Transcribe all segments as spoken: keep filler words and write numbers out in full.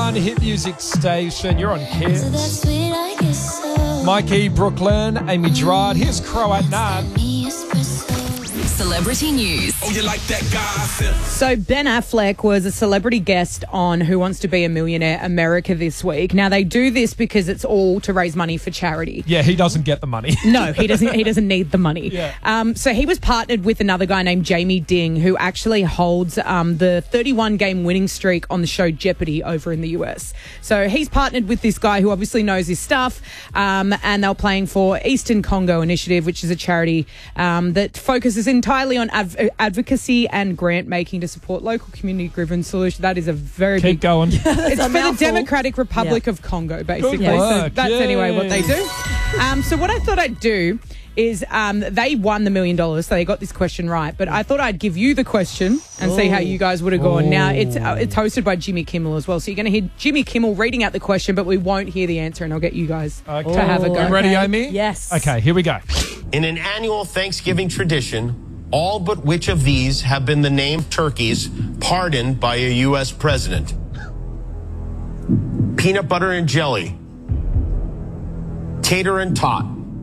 one hit music station. You're on Kiss. Mikey, Brooklyn, Amy Gerard. Here's Croat Nat. Celebrity news. Oh, you like that gossip? So Ben Affleck was a celebrity guest on Who Wants to Be a Millionaire America this week. Now, they do this because it's all to raise money for charity. Yeah, he doesn't get the money. No, he doesn't He doesn't need the money. Yeah. Um, so he was partnered with another guy named Jamie Ding, who actually holds um, the thirty-one game winning streak on the show Jeopardy over in the U S. So he's partnered with this guy who obviously knows his stuff, um, and they're playing for Eastern Congo Initiative, which is a charity um, that focuses entirely on adv- advocacy and grant making to support local community-driven solutions. That is a very Keep big... going. It's for the mouthful. Democratic Republic Yeah. of Congo, basically. Good So work. that's Yay. anyway what they do. Um, so what I thought I'd do is um, they won the million dollars, so they got this question right. But I thought I'd give you the question and see how you guys would have gone. Now, it's uh, it's hosted by Jimmy Kimmel as well. So you're going to hear Jimmy Kimmel reading out the question, but we won't hear the answer, and I'll get you guys Okay. to have a go. You ready, Okay. Amy? Yes. Okay, here we go. In an annual Thanksgiving tradition, all but which of these have been the named turkeys pardoned by a U S president? Peanut butter and jelly, tater and tot,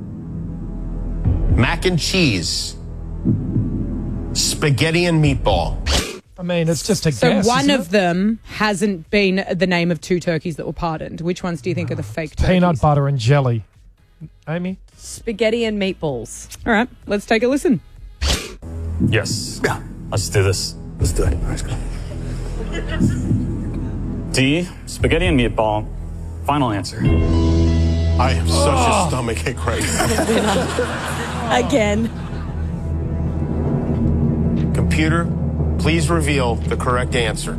mac and cheese, spaghetti and meatball. I mean, it's just a So guess. one isn't of it? them hasn't been the name of two turkeys that were pardoned. Which ones do you think are the fake turkeys? Peanut butter and jelly. Amy? Spaghetti and meatballs. All right, let's take a listen. Yes. Yeah. Let's do this. Let's do it. Let's go. D, spaghetti and meatball. Final answer. I am such a stomach ache right now. Again. Computer, please reveal the correct answer.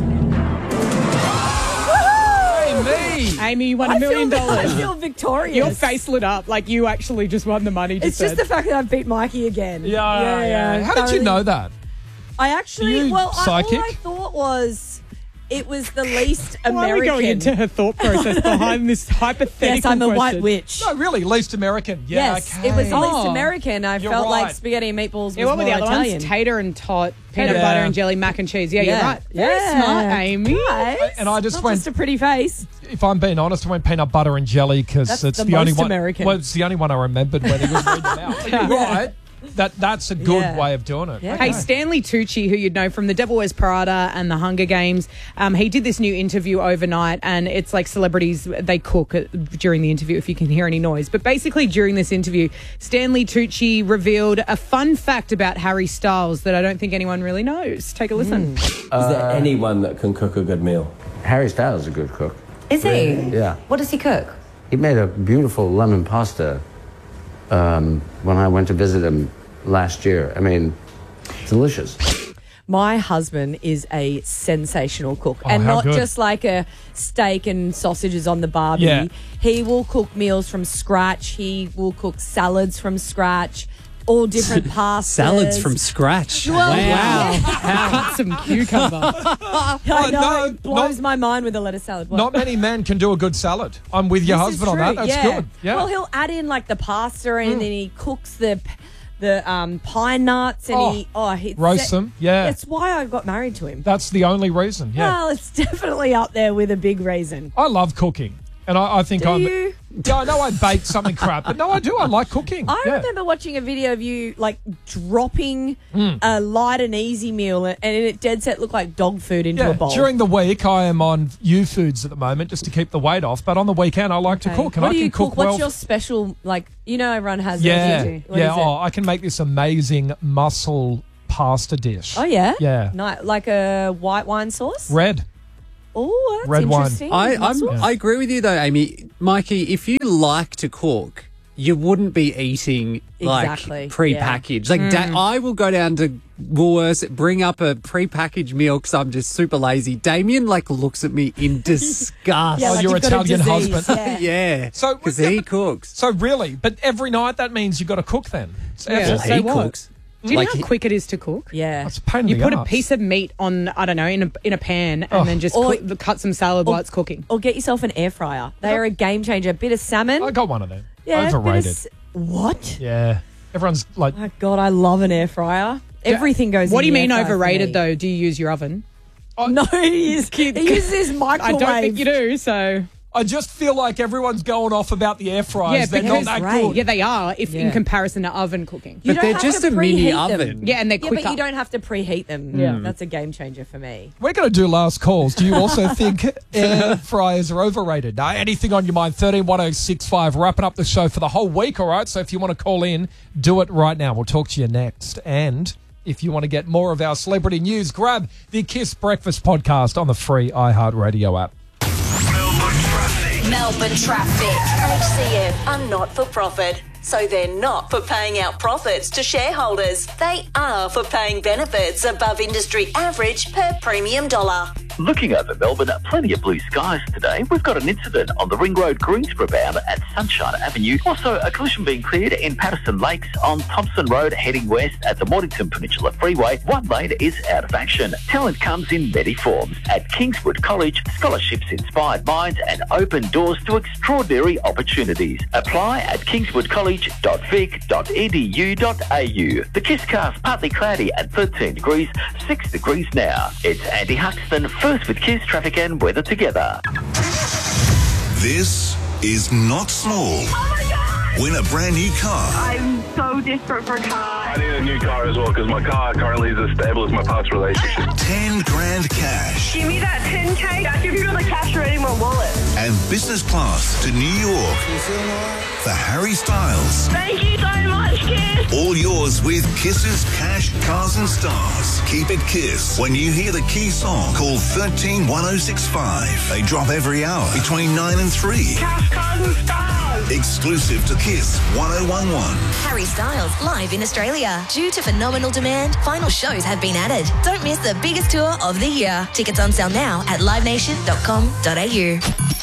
Me. Amy, you won a I million feel, dollars. I feel victorious. Your face lit up like you actually just won the money. It's just the fact that I've beat Mikey again. Yeah, yeah. How did you thoroughly. know that? I actually, You well, I, psychic? all I thought was it was the least Why are we American. going into her thought process behind this hypothetical Yes, I'm a question? white witch. No, really, least American. Yeah, yes, okay. it was the least Oh. American. I You're felt right. like spaghetti and meatballs was Yeah, what were more the other Italian. ones? Tater and tot, peanut Yeah. butter and jelly, mac and cheese. Yeah, yeah, you're right. Very yeah. smart, Amy. Guys, And I just not went- just a pretty face. If I'm being honest, I went peanut butter and jelly because That's it's the the, only most one. American. Well, it's the only one I remembered when he was reading it out. But you're right. That that's a good Yeah. way of doing it. Yeah. Hey, Stanley Tucci, who you'd know from The Devil Wears Prada and The Hunger Games, um, he did this new interview overnight, and it's like celebrities, they cook during the interview if you can hear any noise. But basically during this interview, Stanley Tucci revealed a fun fact about Harry Styles that I don't think anyone really knows. Take a listen. Is there anyone that can cook a good meal? Harry Styles is a good cook. Is he? Yeah. What does he cook? He made a beautiful lemon pasta um, when I went to visit him last year. I mean, delicious. My husband is a sensational cook, Oh, and how not good. just like a steak and sausages on the barbie. Yeah. He will cook meals from scratch. He will cook salads from scratch, all different pastas. Salads from scratch. Well, wow. Cut some cucumber. I Oh, know, no, it blows not- my mind with a lettuce salad. What? Not many men can do a good salad. I'm with your This is husband on that. true, That's yeah. good. Yeah. Well, he'll add in like the pasta, and then he cooks the the um, pine nuts, and Oh, he oh he roast them, yeah. That's why I got married to him. That's the only reason. Yeah. Well, it's definitely up there with a big reason. I love cooking. And I, I think Do I'm. you? Yeah, I know I baked something crap, but no, I do. I like cooking. I yeah. remember watching a video of you like dropping Hmm. a light and easy meal, and it dead set looked like dog food into Yeah, a bowl. during the week I am on U Foods at the moment just to keep the weight off. But on the weekend I like to Okay. cook, and what I do can you cook? well. What's your special, like, you know, everyone has yeah, theirs, you do. What yeah. is it? Oh, I can make this amazing mussel pasta dish. Oh, yeah? Yeah. Ni- like a white wine sauce? Red. Oh, that's Red wine. interesting. I, I'm, Mussels? I agree with you though, Amy. Mikey, if you like to cook, you wouldn't be eating like Exactly, pre-packaged. Like da- I will go down to Woolworths, bring up a pre-packaged meal because I'm just super lazy. Damien like looks at me in disgust. Yeah, Oh, like your you've got a Italian disease, husband. Yeah. yeah, So- because yeah, he but- cooks. So really, but every night that means you've got to cook then. So Yeah. Well, so he what? cooks. Do you Like know he- how quick it is to cook? Yeah. It's a pain in You the put a arse. piece of meat on, I don't know, in a, in a pan and Oh. then just Or- cook, cut some salad while it's cooking. Or get yourself an air fryer. They are a game changer. A bit of salmon. I got one of them. yeah, a bit of Overrated. s- what? Yeah. Everyone's like, My God, I love an air fryer. Everything goes What in do you the mean air fryer for overrated, me. though? Do you use your oven? No, he, is, he uses his I microwave. don't think you do, so... I just feel like everyone's going off about the air fryers. Yeah, They're because- not that Right. good. Yeah, they are, if in Yeah. comparison to oven cooking. You But don't they're have just to a mini preheat them. oven. Yeah, and they're Yeah, quicker. but you don't have to preheat them. Yeah. That's a game changer for me. We're going to do last calls. Do you also think air fryers are overrated? No, anything on your mind? thirteen one oh six five. Wrapping up the show for the whole week, all right? So if you want to call in, do it right now. We'll talk to you next. And if you want to get more of our celebrity news, grab the Kiss Breakfast podcast on the free iHeartRadio app. Melbourne Traffic. H C F are not for profit, so they're not for paying out profits to shareholders. They are for paying benefits above industry average per premium dollar. Looking over Melbourne, plenty of blue skies today. We've got an incident on the Ring Road Greensboro bound at Sunshine Avenue. Also, a collision being cleared in Patterson Lakes on Thompson Road heading west at the Mornington Peninsula Freeway. One lane is out of action. Talent comes in many forms. At Kingswood College, scholarships, inspired minds and open doors to extraordinary opportunities. Apply at kingswood college dot vic dot e d u dot a u. The Kisscast partly cloudy at thirteen degrees, six degrees now. It's Andy Huxton, first with Kiss traffic and weather together. This is not small. Oh my God! Win a brand new car. I'm so desperate for a car. I need a new car as well because my car currently is as stable as my past relationship. Ten grand cash. Give me that ten K. I'll give you the cash right in my wallet. And business class to New York for Harry Styles. Thank you so much, Kiss. All yours with Kiss's Cash, Cars and Stars. Keep it Kiss. When you hear the key song, call one three one oh six five. They drop every hour between nine and three. Cash, Cars and Stars. Exclusive to Kiss one oh one one. Harry Styles live in Australia. Due to phenomenal demand, final shows have been added. Don't miss the biggest tour of the year. Tickets on sale now at live nation dot com dot a u.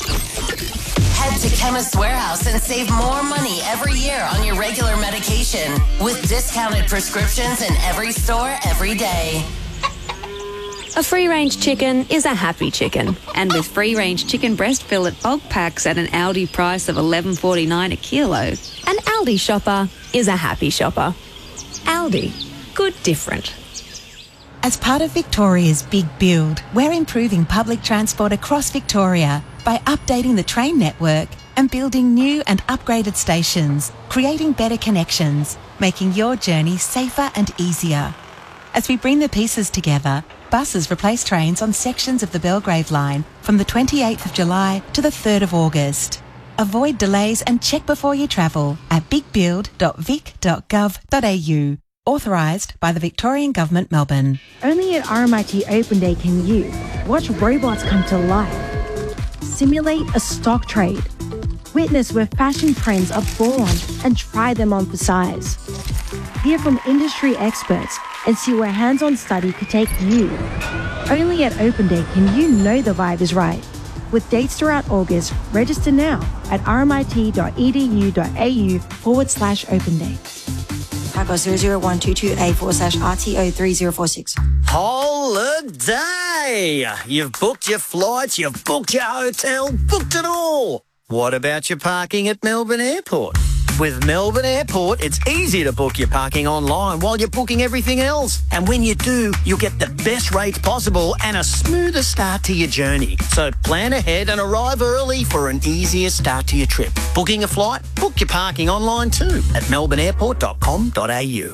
Head to Chemist Warehouse and save more money every year on your regular medication with discounted prescriptions in every store every day. A free-range chicken is a happy chicken. And with free-range chicken breast fillet bulk packs at an Aldi price of eleven forty-nine a kilo, an Aldi shopper is a happy shopper. Aldi. Good different. As part of Victoria's Big Build, we're improving public transport across Victoria by updating the train network and building new and upgraded stations, creating better connections, making your journey safer and easier. As we bring the pieces together, buses replace trains on sections of the Belgrave line from the twenty-eighth of July to the third of August. Avoid delays and check before you travel at big build dot vic dot gov dot a u. Authorised by the Victorian Government, Melbourne. Only at R M I T Open Day can you watch robots come to life, simulate a stock trade, witness where fashion trends are born and try them on for size. Hear from industry experts and see where hands-on study could take you. Only at Open Day can you know the vibe is right. With dates throughout August, register now at rmit.edu.au forward slash open day. Taco zero zero one two two A forward slash R T O three zero four six. Holiday! You've booked your flights, you've booked your hotel, booked it all. What about your parking at Melbourne Airport? With Melbourne Airport, it's easy to book your parking online while you're booking everything else. And when you do, you'll get the best rates possible and a smoother start to your journey. So plan ahead and arrive early for an easier start to your trip. Booking a flight? Book your parking online too at melbourne airport dot com dot a u.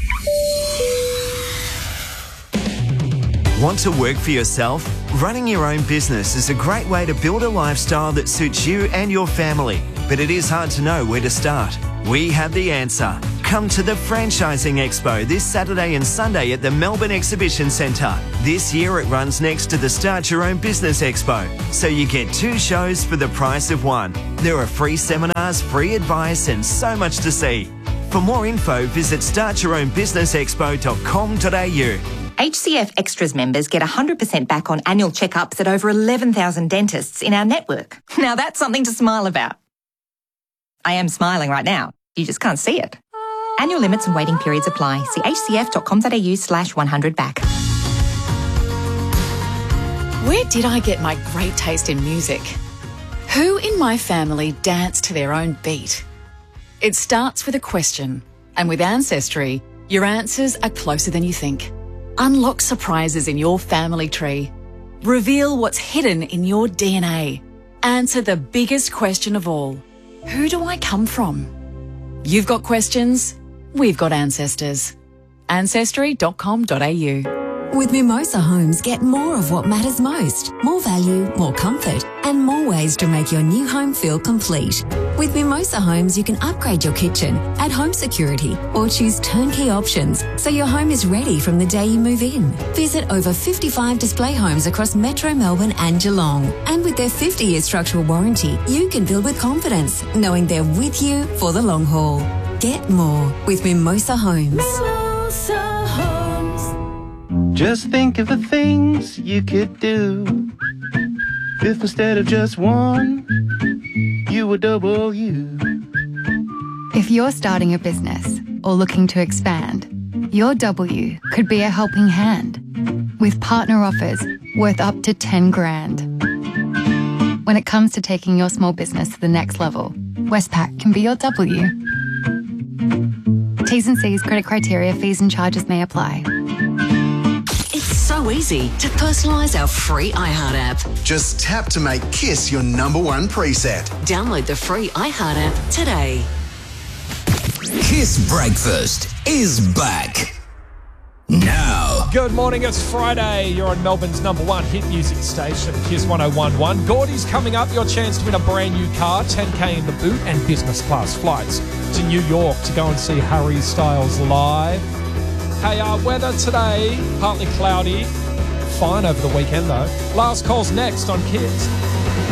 Want to work for yourself? Running your own business is a great way to build a lifestyle that suits you and your family. But it is hard to know where to start. We have the answer. Come to the Franchising Expo this Saturday and Sunday at the Melbourne Exhibition Centre. This year it runs next to the Start Your Own Business Expo, so you get two shows for the price of one. There are free seminars, free advice and so much to see. For more info, visit start your own business expo dot com dot a u. H C F Extras members get one hundred percent back on annual checkups at over eleven thousand dentists in our network. Now that's something to smile about. I am smiling right now. You just can't see it. Annual limits and waiting periods apply. See h c f dot com dot a u slash one hundred back. Where did I get my great taste in music? Who in my family danced to their own beat? It starts with a question, and with Ancestry, your answers are closer than you think. Unlock surprises in your family tree Reveal what's hidden in your D N A. Answer the biggest question of all. Who do I come from? You've got questions, we've got ancestors. ancestry dot com dot a u. With Mimosa Homes, get more of what matters most. More value, more comfort, and more ways to make your new home feel complete. With Mimosa Homes, you can upgrade your kitchen, add home security, or choose turnkey options so your home is ready from the day you move in. Visit over fifty-five display homes across Metro Melbourne and Geelong. And with their fifty-year structural warranty, you can build with confidence, knowing they're with you for the long haul. Get more with Mimosa Homes. Mimosa Homes. Just think of the things you could do if instead of just one, you were double you. If you're starting a business or looking to expand, your W could be a helping hand with partner offers worth up to ten grand. When it comes to taking your small business to the next level, Westpac can be your W. T's and C's, credit criteria, fees and charges may apply. It's so easy to personalise our free iHeart app. Just tap to make Kiss your number one preset. Download the free iHeart app today. Kiss Breakfast is back. Now. Good morning, it's Friday. You're on Melbourne's number one hit music station, Kiss one oh one one. Gordy's coming up, your chance to win a brand new car, ten K in the boot, and business class flights to New York to go and see Harry Styles live. Hey, uh, weather today, partly cloudy. Fine over the weekend, though. Last call's next on Kiss.